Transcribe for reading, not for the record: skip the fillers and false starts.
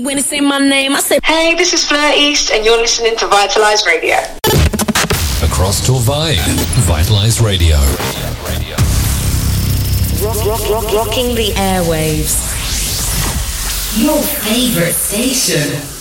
When they say my name, I say, hey, this is Fleur East, and you're listening to Vitalize Radio. Across Torvine, Vitalize Radio. Rocking the airwaves. Your favorite station.